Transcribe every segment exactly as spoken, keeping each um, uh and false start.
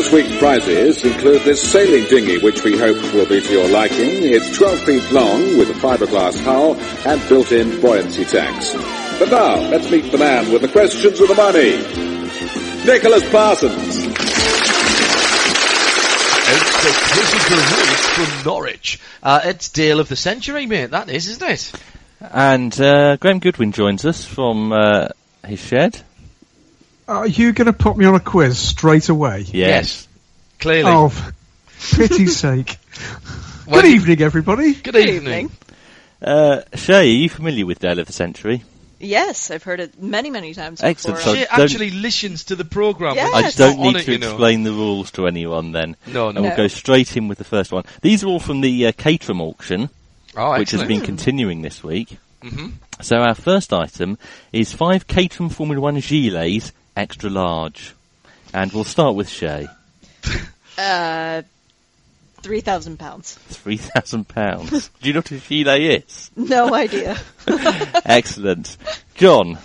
This week's prizes include this sailing dinghy, which we hope will be to your liking. It's twelve feet long with a fiberglass hull and built-in buoyancy tanks. But now, let's meet the man with the questions of the money, Nicholas Parsons. It's the Critical Route from Norwich. Uh, it's Deal of the Century, mate, that is, isn't it? And uh, Graham Goodwin joins us from uh, his shed. Are you going to put me on a quiz straight away? Yes. Yes. Clearly. Oh, for pity's sake. Well, Good evening, everybody. Good, Good evening. evening. Uh, Shay, are you familiar with Dale of the Century? Yes, I've heard it many, many times Excellent. before. So She don't- actually listens to the programme. Yes. I Yes. don't On need it, to you know. explain the rules to anyone then. No, no. And we'll No. go straight in with the first one. These are all from the uh, Caterham auction, Oh, which has excellent. been continuing this week. Mm-hmm. So our first item is five Caterham Formula One Gilets, extra large. And we'll start with Shay. Uh, three thousand pounds. three thousand pounds. Do you know what a gilet is? No idea. Excellent. John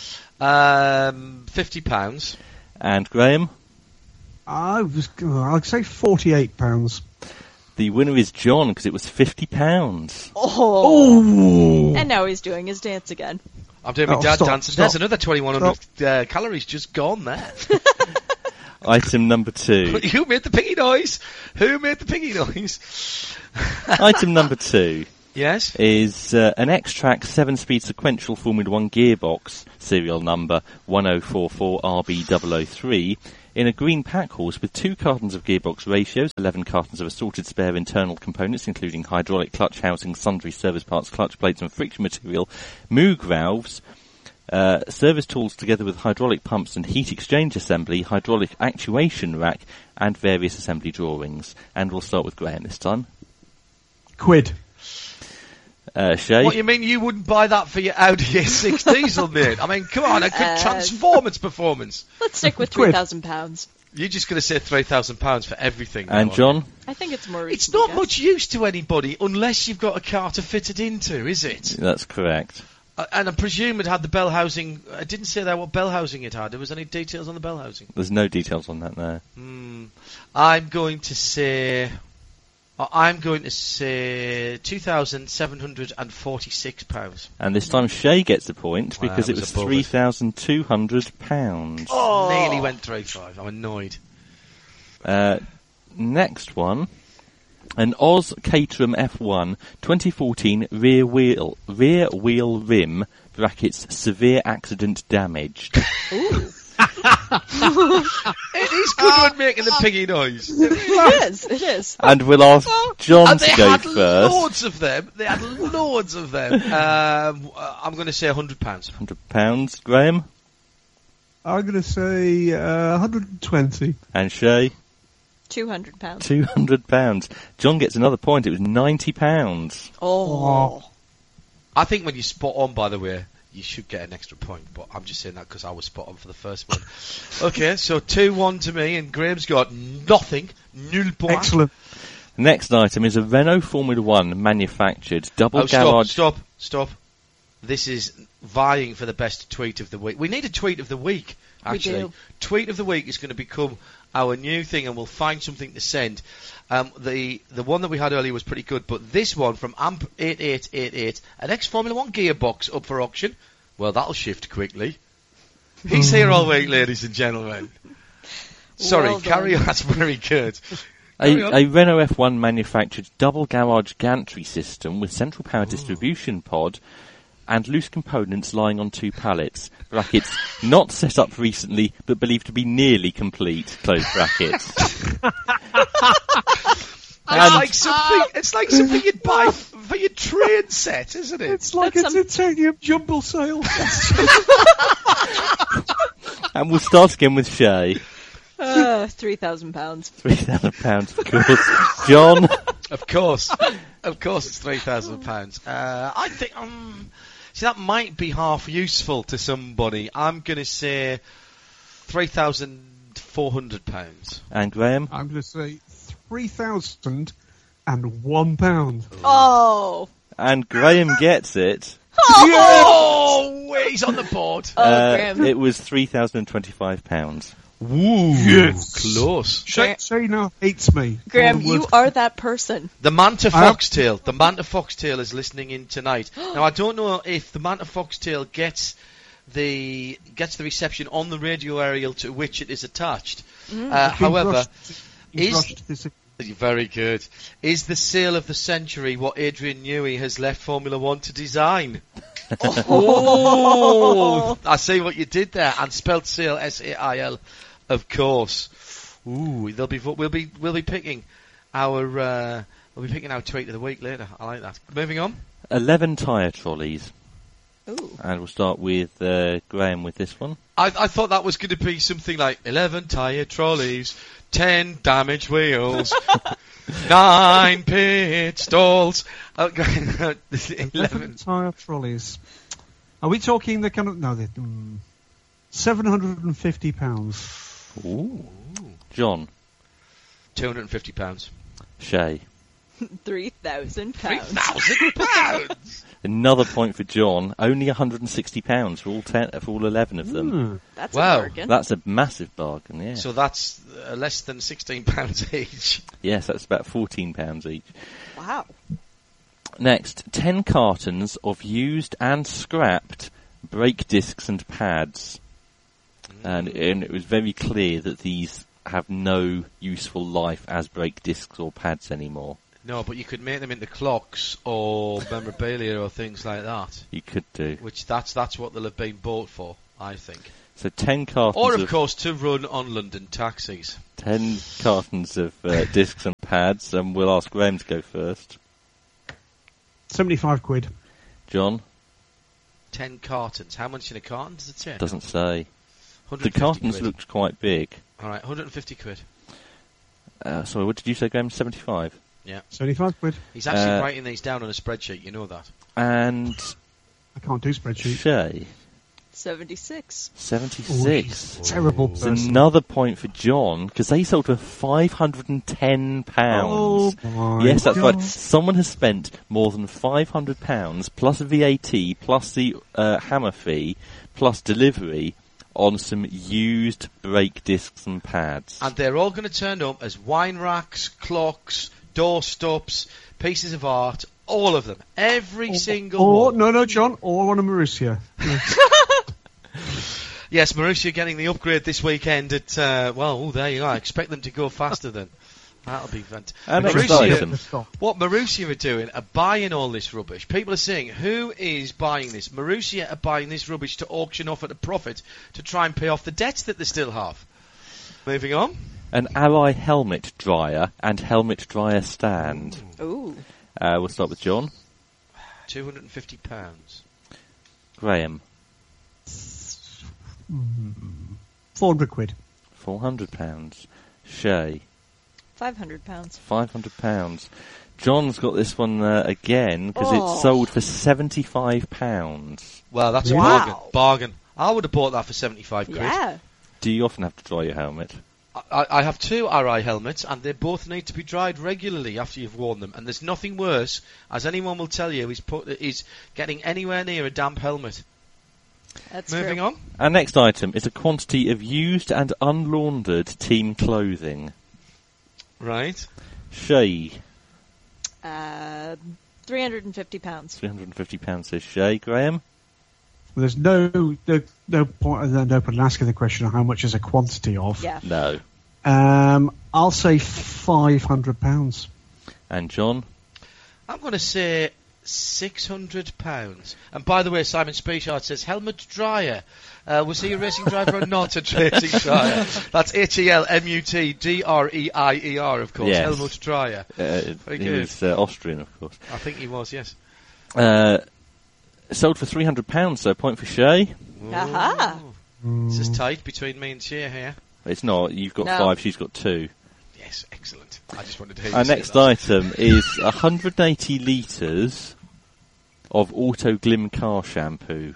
Um, fifty pounds. and Graham. I was, I'd say forty-eight pounds. The winner is John because it was fifty pounds. Oh. Oh! And now he's doing his dance again. I'm doing my Oh, dad stop, dancing. stop. There's another twenty-one hundred uh, calories just gone there. Item number two. Who made the piggy noise? Who made the piggy noise? Item number two Yes? is uh, an X-Track seven-speed sequential Formula One gearbox, serial number one oh four four R B zero zero three, in a green pack horse with two cartons of gearbox ratios, eleven cartons of assorted spare internal components, including hydraulic clutch housing, sundry service parts, clutch plates and friction material, Moog valves, uh, service tools together with hydraulic pumps and heat exchange assembly, hydraulic actuation rack, and various assembly drawings. And we'll start with Graham this time. Quid. Uh, Shay? What, you mean you wouldn't buy that for your Audi A six diesel, mate? I mean, come on, a good Uh, Transformers performance. Let's stick with Quid. three thousand pounds. You're just going to say three thousand pounds for everything. now, And aren't John? I think it's more It's reasonable not guess. much use to anybody unless you've got a car to fit it into, is it? That's correct. Uh, and I presume it had the bell housing. I didn't say there what bell housing it had. There was any details on the bell housing? There's no details on that there. Hmm. I'm going to say. uh, I'm going to say two thousand seven hundred and forty-six pounds. And this time Shay gets the point Wow, because it it was was above it. three thousand two hundred pounds. Oh, nearly went three five. I'm annoyed. Uh, next one. An Oz Caterham F one twenty fourteen rear wheel rear wheel rim brackets severe accident damaged. Ooh. It is good when making the piggy noise. It is, it is. And we'll ask John And to they go had first. loads of them. They had loads of them. Um, uh, I'm going to say one hundred pounds. one hundred pounds. Graham I'm going to say uh, one hundred twenty. and Shay, two hundred pounds. two hundred pounds. John gets another point. It was ninety pounds. Oh. I think when you spot on, by the way, you should get an extra point. But I'm just saying that because I was spot on for the first one. Okay, so two one to me, and Graham's got nothing. Nul point. Excellent. Next item is a Renault Formula One manufactured double Oh, stop, garage. stop, stop. This is vying for the best tweet of the week. We need a tweet of the week, We actually. do. Tweet of the week is going to become our new thing, and we'll find something to send. Um, the the one that we had earlier was pretty good, but this one from Amp eight eight eight eight, an ex-Formula One gearbox up for auction. Well, that'll shift quickly. He's here all week, ladies and gentlemen. Sorry, Well carry done. on. That's very good. Carry on. A, a Renault F one manufactured double garage gantry system with central power distribution pod and loose components lying on two pallets. Brackets, not set up recently, but believed to be nearly complete. Close brackets. It's like something. It's like something you'd buy f- for your train set, isn't it? It's like That's a titanium jumble sale. And we'll start again with Shay. Uh, three thousand pounds. three thousand pounds, of course. John. Of course, of course, it's three thousand pounds. Uh, I think. Um, see, that might be half useful to somebody. I'm going to say three thousand four hundred pounds. And Graham. I'm going to say three thousand and one pound. Oh. And Graham gets it. Oh, he's on the board. Oh, Uh, Graham. it was three thousand twenty-five pounds. Ooh, Yes. close. Shay, Shay now hates me. Graham, One you word. are that person. The Manta I am- Foxtail. The Manta Foxtail is listening in tonight. Now, I don't know if the Manta Foxtail gets the gets the reception on the radio aerial to which it is attached. Uh, Been however, brushed- been is- brushed this- very good. Is the sale of the century what Adrian Newey has left Formula One to design? Oh, I see what you did there, and spelled sale S A I L, of course. Ooh, they'll be vo- we'll be we'll be picking our uh, we'll be picking our tweet of the week later. I like that. Moving on. eleven tyre trolleys. Ooh. And we'll start with uh, Graham with this one. I, I thought that was going to be something like eleven tyre trolleys, ten damaged wheels, nine pit stalls. Okay, eleven eleven. tyre trolleys. Are we talking the kind of no? Mm, Seven hundred and fifty pounds. Ooh. John. Two hundred and fifty pounds. Shay. Three thousand Three pounds. thousand pounds. Another point for John. Only one hundred and sixty pounds for all ten, for all eleven of them. Hmm. That's Wow. a bargain. That's a massive bargain. Yeah. So that's uh, less than sixteen pounds each. Yes, that's about fourteen pounds each. Wow. Next, ten cartons of used and scrapped brake discs and pads. And, and it was very clear that these have no useful life as brake discs or pads anymore. No, but you could make them into clocks or memorabilia or things like that. You could do. Which that's that's what they'll have been bought for, I think. So ten cartons Or of of course to run on London taxis. ten cartons of uh, discs and pads, and we'll ask Graham to go first. Seventy-five quid. John Ten cartons. How much in a carton does it say? doesn't say. The one hundred fifty cartons quid. looked quite big. All right, one hundred fifty quid. Uh, sorry, what did you say, Graham? seventy-five. Seventy-five quid. He's actually Uh, writing these down on a spreadsheet. You know that. And I can't do spreadsheets. Shay, Seventy-six. seventy-six. Oh, terrible It's person. another point for John, because they sold for five hundred and ten pounds. Oh my Yes, that's right. God. Someone has spent more than five hundred pounds plus V A T, plus the uh, hammer fee, plus delivery on some used brake discs and pads. And they're all going to turn up as wine racks, clocks, door stops, pieces of art, all of them. Every single Or, one. no, no, John, or on a Marussia. Yes, Marussia getting the upgrade this weekend at, uh, well, oh, there you are. I expect them to go faster then. That'll be fantastic. And next Marussia, item. what Marussia are doing are buying all this rubbish. People are saying, who is buying this? Marussia are buying this rubbish to auction off at a profit to try and pay off the debts that they still have. Moving on. An Ally helmet dryer and helmet dryer stand. Ooh. Uh, we'll start with John. two hundred and fifty pounds. Graham. Four hundred quid. four hundred pounds. Shay. Five hundred pounds. five hundred pounds. John's got this one uh, again because Oh. it's sold for seventy-five pounds. Well, that's a Wow. bargain. Bargain. I would have bought that for seventy-five quid. Yeah. Do you often have to dry your helmet? I, I have two R I helmets, and they both need to be dried regularly after you've worn them. And there's nothing worse, as anyone will tell you, is put is getting anywhere near a damp helmet. That's Moving true. on. Our next item is a quantity of used and unlaundered team clothing. Right. Shay. Uh, three hundred and fifty pounds. three hundred and fifty pounds says Shay. Graham. Well, there's no, no no point no point in asking the question of how much is a quantity of. Yeah. No. Um, I'll say five hundred pounds. And John. I'm going to say six hundred pounds. And by the way, Simon Speichard says, helmet dryer. Uh, was he a racing driver or not a racing dryer? That's H E L M U T D R E I E R, of course. Yes. Helmut Dryer. Uh, Very he good. was uh, Austrian, of course. I think he was, yes. Uh, sold for three hundred pounds, so a point for Shay. Aha. This is tight between me and Shea here. It's not. You've got No. five, she's got two. Yes, excellent. I just wanted to hear Our you say next that. item is one hundred eighty litres of Auto Glim car shampoo.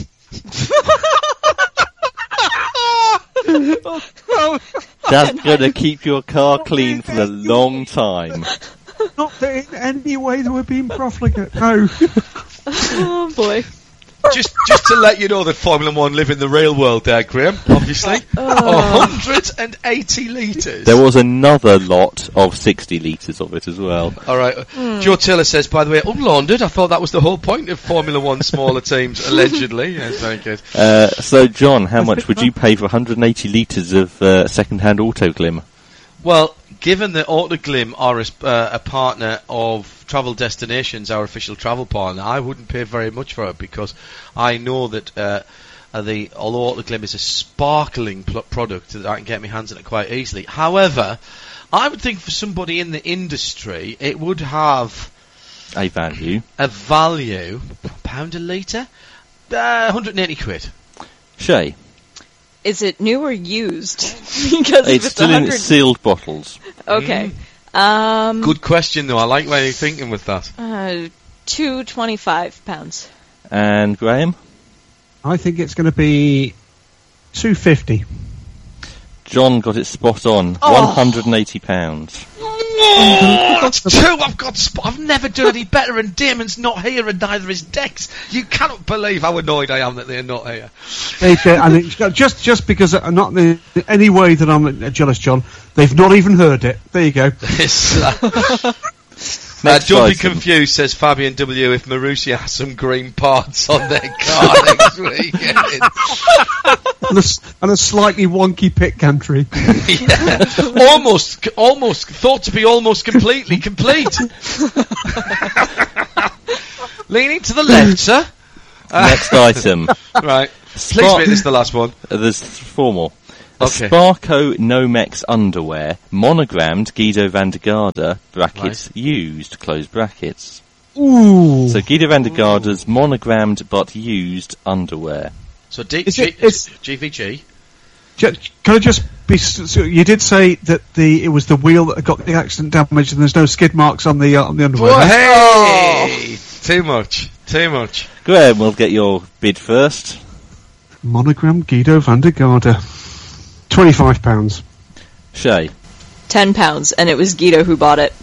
That's going to keep your car clean for a long time. Not that in any way that we're being profligate. No. Oh boy. just just to let you know that Formula One live in the real world there, Graham, obviously. one hundred eighty litres. There was another lot of sixty litres of it as well. All right. Mm. Joe Taylor says, by the way, unlaundered. I thought that was the whole point of Formula One smaller teams, allegedly. Yes, very good. Uh, so, John, how much would you pay for one hundred eighty litres of uh, second-hand Autoglim? Well, given that Autoglim are a, uh, a partner of Travel Destinations, our official travel partner, I wouldn't pay very much for it because I know that uh, uh, the although Autoglim is a sparkling pl- product that I can get my hands on it quite easily. However, I would think for somebody in the industry, it would have a value. A value, pound a litre, uh, one hundred eighty quid. Shay. Is it new or used? Because it's, it's still in its sealed bottles. Okay. Mm. Um, Good question, though. I like where you're thinking with that. Uh, two twenty-five pounds. And Graham? I think it's going to be two fifty. John got it spot on. Oh. one hundred eighty pounds. Oh, that's two. I've got. Sp- I've never done any better, and Damon's not here, and neither is Dex. You cannot believe how annoyed I am that they're not here. They, they, and it, just just because I'm not in any way that I'm jealous, John, they've not even heard it. There you go. Uh, don't be confused, says Fabian W. If Marussia has some green parts on their car next weekend. and, a, and a slightly wonky pit country. Yeah, almost, almost thought to be almost completely complete. Leaning to the left, sir. Next item. Right. Please Spar- make this the last one. Uh, there's four more. A okay. Sparco Nomex underwear, monogrammed Guido van der Garde, brackets, right. used, close brackets. Ooh. So Guido van der Garde's monogrammed but used underwear. So D- G- it, it's G V G. Can I just be... So you did say that the it was the wheel that got the accident damage and there's no skid marks on the uh, on the underwear. Oh, hey! Oh. Too much. Too much. Graham, we'll get your bid first. Monogram Guido van der Garde. twenty-five pounds. Shay. ten pounds, and it was Guido who bought it.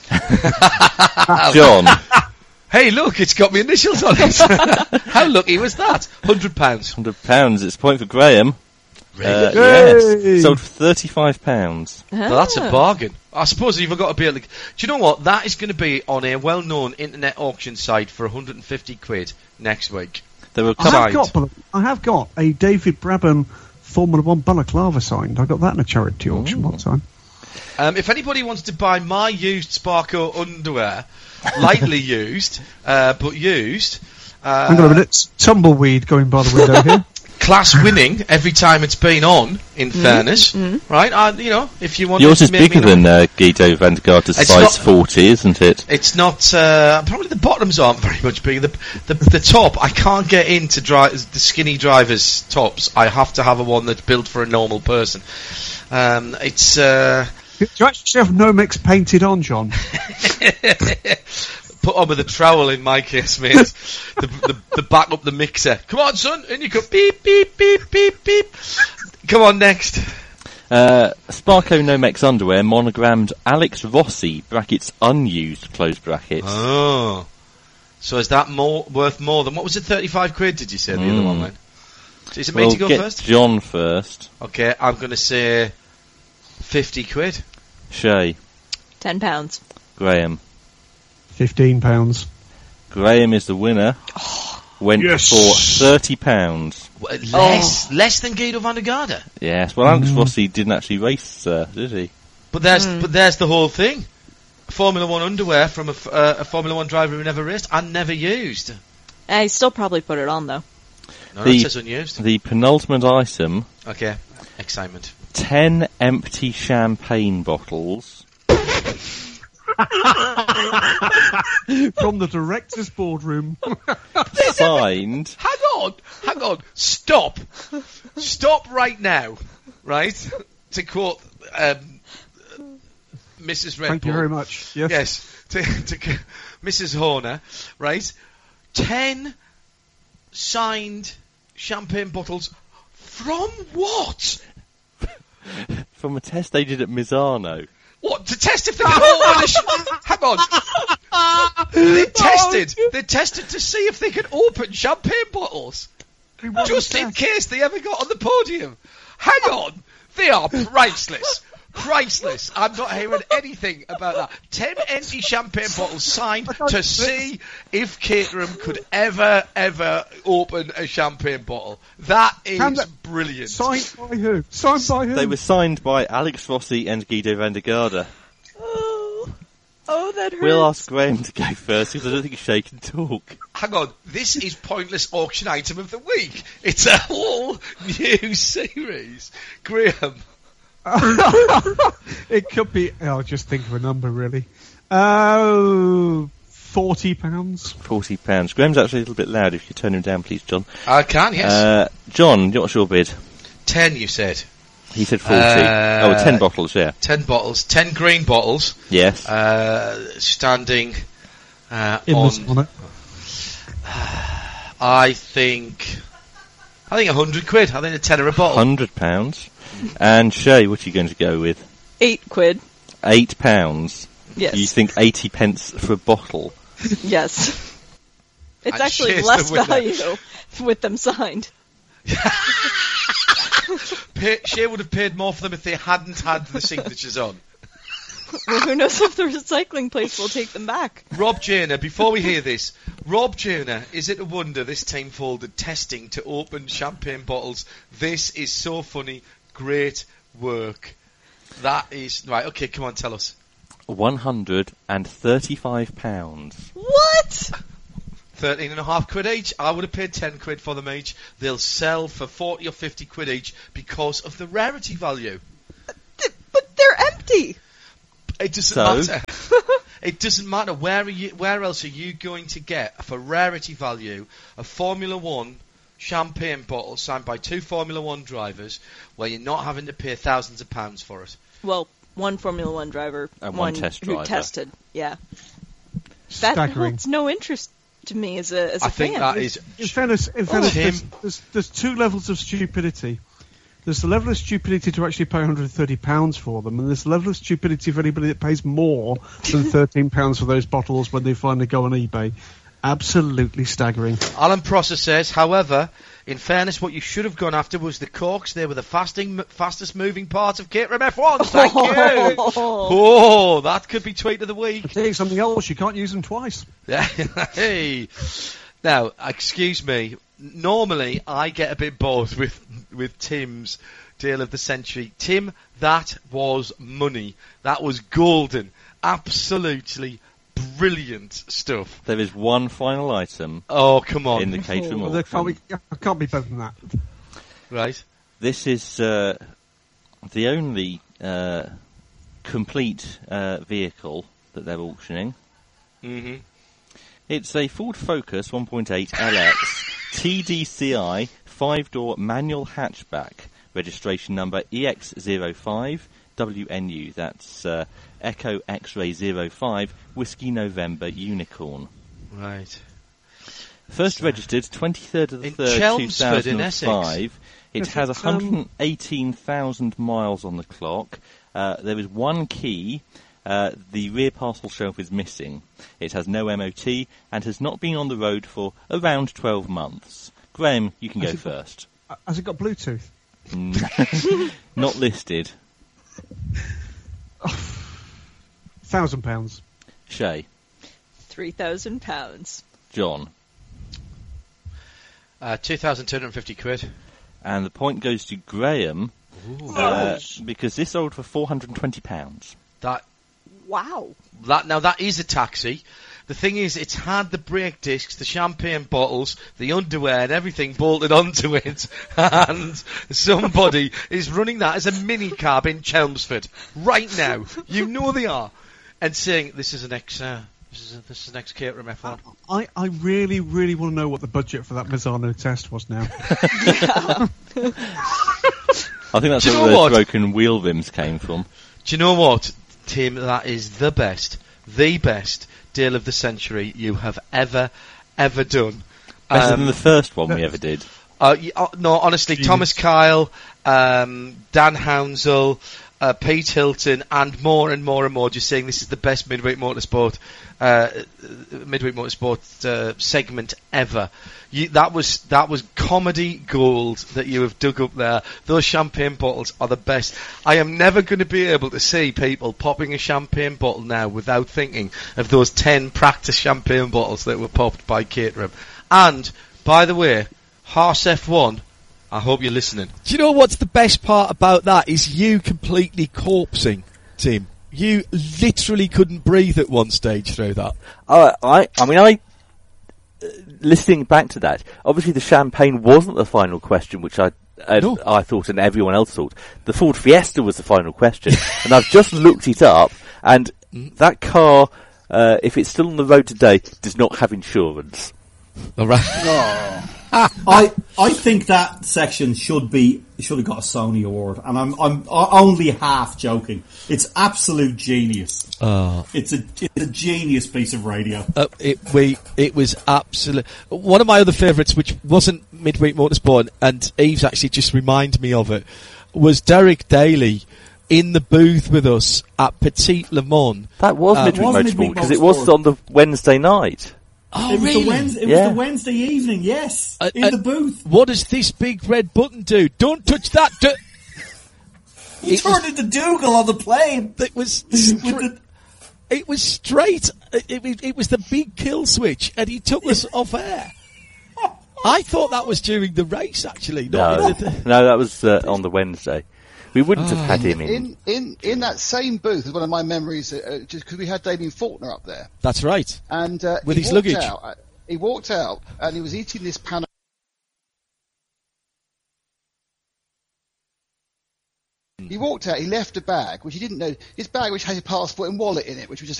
John. Hey, look, it's got my initials on it. How lucky was that? one hundred pounds. one hundred pounds, it's a point for Graham. Really? Uh, yes. Sold for thirty-five pounds. Ah. Well, that's a bargain. I suppose you've got to be able to... Do you know what? That is going to be on a well-known internet auction site for one hundred fifty quid next week. There were I have, got, I have got a David Brabham Formula One balaclava signed. I got that in a charity auction Ooh. one time. Um, if anybody wants to buy my used Sparco underwear, lightly used, uh, but used... Uh, Hang on a minute. Tumbleweed going by the window here. Class winning every time it's been on, in mm, fairness. Mm. Right? Uh, you know, if you want Yours to is bigger than uh, Guido van der Garde's it's size not, forty, isn't it? It's not... Uh, probably the bottoms aren't very much bigger. The, the, the top, I can't get into dri- the skinny driver's tops. I have to have a one that's built for a normal person. Um, it's... Uh, Do you actually have Nomex painted on, John? Put on with a trowel in my case, mate. the, the, the back up the mixer. Come on, son. And you go beep, beep, beep, beep, beep. Come on, next. Uh, Sparco Nomex underwear, monogrammed Alex Rossi, brackets unused, close brackets. Oh. So is that more worth more than... What was it, thirty-five quid, did you say, the mm. other one, then? Is it me we'll to go get first? John first. Okay, I'm going to say fifty quid. Shay. ten pounds. Graham. Fifteen pounds. Graham is the winner. Oh, Went yes. for thirty pounds. Well, less, oh. less than Guido van der Garde. Yes. Well, Alex mm. Rossi didn't actually race, uh, did he? But there's, mm. but there's the whole thing. Formula One underwear from a, uh, a Formula One driver who never raced and never used. I still probably put it on though. No, the, it says unused. The penultimate item. Okay. Excitement. Ten empty champagne bottles. From the director's boardroom. Signed. Hang on, hang on. Stop. Stop right now. Right? To quote um, Missus Red Thank Bull. you very much. Yes. Yes. To, to Missus Horner. Right? Ten signed champagne bottles. From what? From a test they did at Misano. What? What? To test if they can open a... Sh- hang on. They tested. They tested to see if they could open champagne bottles. Just in case they ever got on the podium. Hang on. They are priceless. Priceless. I'm not hearing anything about that. Ten empty champagne bottles signed to see if Caterham could ever, ever open a champagne bottle. That is that, brilliant. Signed by who? Signed by who? They were signed by Alex Rossi and Guido van der Garde. Oh, oh, that hurts. We'll ask Graham to go first because I don't think Shay can talk. Hang on. This is pointless auction item of the week. It's a whole new series. Graham. It could be. I'll just think of a number, really. Oh, forty pounds. Forty pounds. Graham's actually a little bit loud. If you turn him down, please, John. I can, yes. Uh, John, what's your bid? Ten, you said. He said forty. Uh, oh, ten bottles, yeah. Ten bottles. Ten green bottles. Yes. Uh, standing uh, In on. this on it. I think. I think a hundred quid. I think a tenner a bottle. Hundred pounds. And Shay, what are you going to go with? Eight quid. Eight pounds. Yes. You think eighty pence for a bottle? Yes. It's And actually Shay's less the winner. value with them signed. Pay, Shay would have paid more for them if they hadn't had the signatures on. Well, who knows if the recycling place will take them back. Rob Joyner, before we hear this, Rob Joyner, is it a wonder this team folded testing to open champagne bottles? This is so funny. Great work. That is... Right, okay, come on, tell us. One hundred and thirty-five pounds. What? Thirteen and a half quid each. I would have paid ten quid for them each. They'll sell for forty or fifty quid each because of the rarity value. Th- But they're empty. It doesn't So? matter. It doesn't matter. Where are you? Where else are you going to get, for rarity value, a Formula One champagne bottle signed by two Formula One drivers, where you're not having to pay thousands of pounds for it? Well, one Formula One driver, And one one test who driver. tested. Yeah. That Staggering. holds no interest to me as a as a I think fan. that is. In fairness, in fairness Tim. there's, there's, there's two levels of stupidity. There's the level of stupidity to actually pay one hundred thirty pounds for them, and there's the level of stupidity for anybody that pays more than thirteen pounds for those bottles when they finally go on eBay. Absolutely staggering. Alan Prosser says, however, in fairness, what you should have gone after was the corks. They were the fasting, fastest moving part of Caterham F one. Thank you. Oh, that could be tweet of the week. I tell you something else, you can't use them twice. Hey. Now, excuse me. Normally, I get a bit bored with with Tim's deal of the century. Tim, that was money. That was golden. Absolutely brilliant stuff. There is one final item Oh, come on. in the Caterham Well, there can't auction. be, I can't be better than that. Right. This is uh, the only uh, complete uh, vehicle that they're auctioning. Mm-hmm. It's a Ford Focus one point eight L X T D C I five-door manual hatchback, registration number E X zero five W N U. That's uh, Echo X-Ray zero five Whiskey November Unicorn. Right. First registered twenty-third of the In third, Chelmsford in two thousand five. It Yes, has it's, um, one hundred eighteen thousand miles on the clock. Uh, there is one key. Uh, the rear parcel shelf is missing. It has no M O T and has not been on the road for around twelve months. Graham, you can go Has it got- first. Has it got Bluetooth? Mm. Not listed. Thousand pounds. Shay, Three thousand pounds. John, Uh, two thousand two hundred fifty quid. and the point goes to Graham uh, because this sold for four hundred twenty pounds. That Wow. That now that is a taxi. The thing is, it's had the brake discs, the champagne bottles, the underwear, and everything bolted onto it, and somebody is running that as a mini cab in Chelmsford right now. You know they are, and saying this is an ex, uh, this is a, this is an ex Caterham F one. I, I really, really want to know what the budget for that Mazzano test was now. I think that's Do you where know those what? broken wheel rims came from. Do you know what, Tim? That is the best, the best deal of the century you have ever, ever done. Better Um, than the first one we ever did. Uh, y- uh, no, honestly, Genius. Thomas Kyle um, Dan Hounsell, uh, Pete Hilton, and more and more and more just saying this is the best midweek motorsport, uh, midweek motorsport uh, segment ever. You, that was that was comedy gold that you have dug up there. Those champagne bottles are the best. I am never going to be able to see people popping a champagne bottle now without thinking of those ten practice champagne bottles that were popped by Caterham. And, by the way, Haas F one, I hope you're listening. Do you know what's the best part about that is you completely corpsing, Tim. You literally couldn't breathe at one stage through that. Uh, I, I mean, I, uh, listening back to that, obviously the champagne wasn't the final question, which I, uh, No. I thought and everyone else thought. The Ford Fiesta was the final question, and I've just looked it up, and that car, uh, if it's still on the road today, does not have insurance. All right. Oh. I I think that section should be should have got a Sony award, and I'm I'm only half joking. It's absolute genius. Oh. It's a it's a genius piece of radio. Uh, it we it was absolute. One of my other favourites, which wasn't midweek motorsport, and Eve's actually just reminded me of it, was Derek Daly in the booth with us at Petit Le Mans. That was Uh, midweek was motorsport, midweek because it was motorsport. on the Wednesday night. Oh, it was really? the Wednesday. It Yeah. was the Wednesday evening. Yes, Uh, in uh, the booth. What does this big red button do? Don't touch that. Do- He it turned into Dougal on the plane. it was. With Stra- the- it was straight. It, it, it was the big kill switch, and he took us off air. I thought that was during the race, actually. Not No, in the, no, that was uh, on the Wednesday. We wouldn't have had him in. In, in in that same booth is one of my memories, uh, just because we had Damien Faulkner up there, that's right. and uh, With he his walked luggage. Out, uh, he walked out and he was eating this pan. He walked out. He left a bag, which he didn't know. His bag, which had his passport and wallet in it, which was just